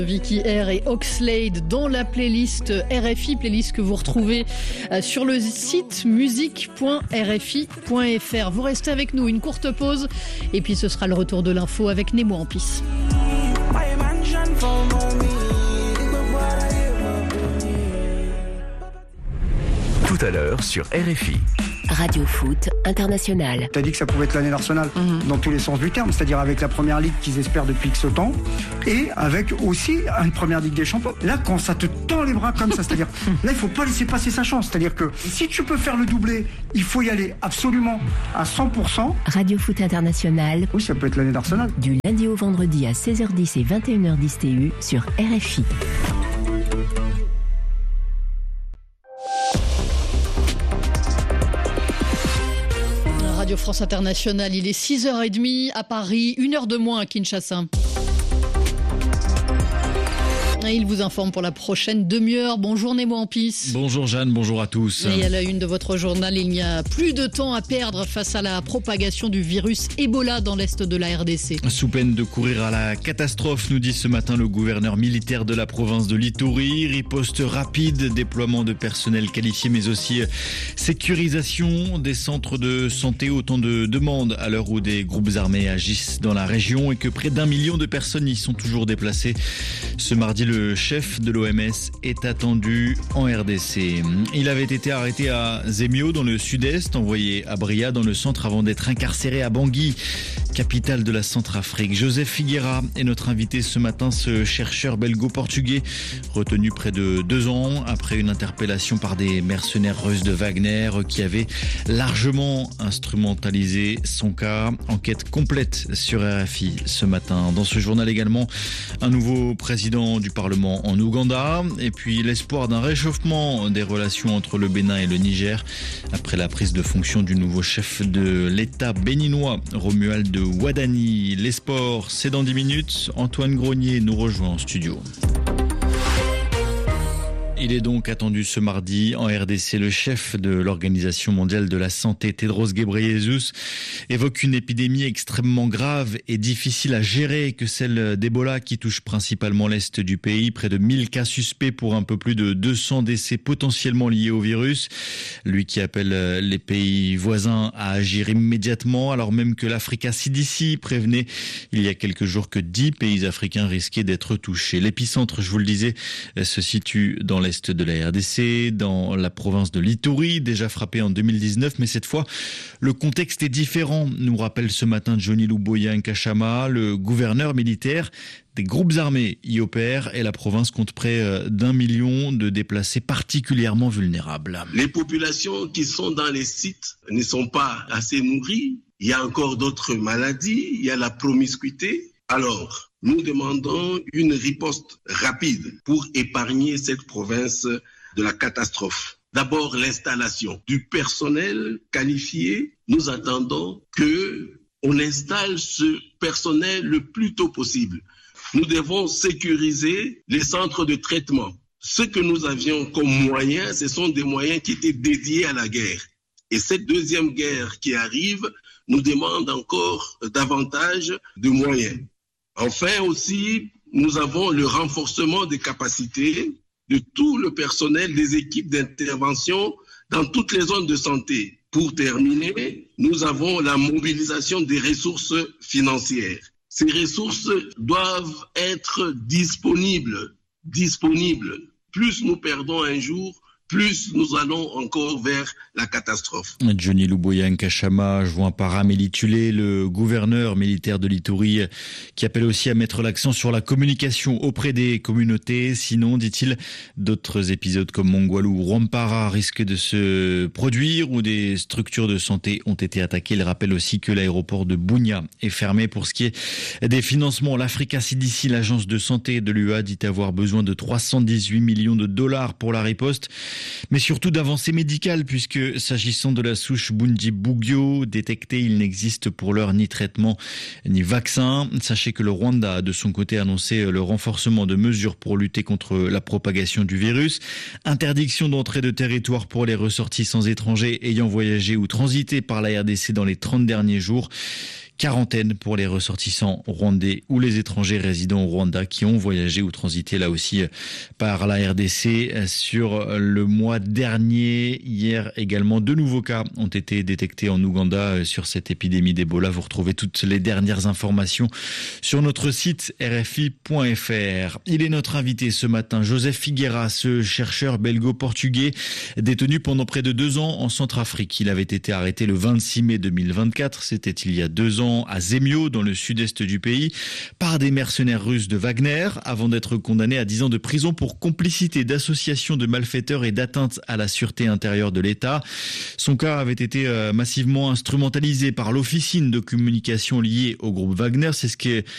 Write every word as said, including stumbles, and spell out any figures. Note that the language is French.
Vicky R et Oxlade dans la playlist R F I, playlist que vous retrouvez sur le site musique point r f i point f r. Vous restez avec nous, une courte pause et puis ce sera le retour de l'info avec Nemo en piste. Tout à l'heure sur R F I. Radio Foot International. Tu as dit que ça pouvait être l'année d'Arsenal mmh. dans tous les sens du terme, c'est-à-dire avec la première ligue qu'ils espèrent depuis X temps et avec aussi une première ligue des champions. Là, quand ça te tend les bras comme ça, c'est-à-dire là, il faut pas laisser passer sa chance. C'est-à-dire que si tu peux faire le doublé, il faut y aller absolument à cent pour cent. Radio Foot International. Oui, ça peut être l'année d'Arsenal. Du lundi au vendredi à seize heures dix et vingt et une heures dix T U sur R F I. Radio France Internationale, il est six heures trente à Paris, une heure de moins à Kinshasa. Et il vous informe pour la prochaine demi-heure. Bonjour Nemo en piste. Bonjour Jeanne, bonjour à tous. Et à la une de votre journal, il n'y a plus de temps à perdre face à la propagation du virus Ebola dans l'est de la R D C. Sous peine de courir à la catastrophe, nous dit ce matin le gouverneur militaire de la province de l'Ituri. Riposte rapide, déploiement de personnel qualifié, mais aussi sécurisation des centres de santé. Autant de demandes à l'heure où des groupes armés agissent dans la région et que près d'un million de personnes y sont toujours déplacées. Ce mardi, le chef de l'O M S est attendu en R D C. Il avait été arrêté à Zemio dans le sud-est, envoyé à Bria dans le centre avant d'être incarcéré à Bangui, capitale de la Centrafrique. Joseph Figueira est notre invité ce matin, ce chercheur belgo-portugais retenu près de deux ans après une interpellation par des mercenaires russes de Wagner qui avaient largement instrumentalisé son cas. Enquête complète sur R F I ce matin. Dans ce journal également, un nouveau président du Parlement en Ouganda et puis l'espoir d'un réchauffement des relations entre le Bénin et le Niger après la prise de fonction du nouveau chef de l'État béninois, Romuald Wadani. Les sports, c'est dans dix minutes. Antoine Grenier nous rejoint en studio. Il est donc attendu ce mardi en R D C. Le chef de l'Organisation mondiale de la santé, Tedros Ghebreyesus, évoque une épidémie extrêmement grave et difficile à gérer que celle d'Ebola qui touche principalement l'est du pays. Près de mille cas suspects pour un peu plus de deux cents décès potentiellement liés au virus. Lui qui appelle les pays voisins à agir immédiatement alors même que l'Africa C D C prévenait il y a quelques jours que dix pays africains risquaient d'être touchés. L'épicentre, je vous le disais, se situe dans l'est de la R D C, dans la province de l'Ituri, déjà frappée en deux mille dix-neuf, mais cette fois, le contexte est différent, nous rappelle ce matin Johnny Luboya Nkashama, le gouverneur militaire. Des groupes armés y opèrent et la province compte près d'un million de déplacés particulièrement vulnérables. Les populations qui sont dans les sites ne sont pas assez nourries. Il y a encore d'autres maladies, il y a la promiscuité. Alors, nous demandons une riposte rapide pour épargner cette province de la catastrophe. D'abord, l'installation du personnel qualifié. Nous attendons qu'on installe ce personnel le plus tôt possible. Nous devons sécuriser les centres de traitement. Ce que nous avions comme moyens, ce sont des moyens qui étaient dédiés à la guerre. Et cette deuxième guerre qui arrive nous demande encore davantage de moyens. Enfin aussi, nous avons le renforcement des capacités de tout le personnel des équipes d'intervention dans toutes les zones de santé. Pour terminer, nous avons la mobilisation des ressources financières. Ces ressources doivent être disponibles, disponibles. Plus nous perdons un jour, plus nous allons encore vers la catastrophe. Johnny Luboya Nkashama, joint par Amélie Tulé, le gouverneur militaire de l'Ituri, qui appelle aussi à mettre l'accent sur la communication auprès des communautés. Sinon, dit-il, d'autres épisodes comme Mongwalu ou Rwampara risquent de se produire où des structures de santé ont été attaquées. Il rappelle aussi que l'aéroport de Bunia est fermé. Pour ce qui est des financements, l'Africa C D C, l'agence de santé de l'U A, dit avoir besoin de trois cent dix-huit millions de dollars pour la riposte. Mais surtout d'avancées médicales, puisque s'agissant de la souche Bundibugyo détectée, il n'existe pour l'heure ni traitement ni vaccin. Sachez que le Rwanda a de son côté annoncé le renforcement de mesures pour lutter contre la propagation du virus. Interdiction d'entrée de territoire pour les ressortissants étrangers ayant voyagé ou transité par la R D C dans les trente derniers jours. quarantaine pour les ressortissants rwandais ou les étrangers résidant au Rwanda qui ont voyagé ou transité là aussi par la R D C sur le mois dernier. Hier également, deux nouveaux cas ont été détectés en Ouganda sur cette épidémie d'Ebola. Vous retrouvez toutes les dernières informations sur notre site R F I point F R. Il est notre invité ce matin, Joseph Figueira, ce chercheur belgo-portugais détenu pendant près de deux ans en Centrafrique. Il avait été arrêté le vingt-six mai deux mille vingt-quatre, c'était il y a deux ans à Zemio, dans le sud-est du pays, par des mercenaires russes de Wagner, avant d'être condamné à dix ans de prison pour complicité d'association de malfaiteurs et d'atteinte à la sûreté intérieure de l'État. Son cas avait été massivement instrumentalisé par l'officine de communication liée au groupe Wagner. C'est ce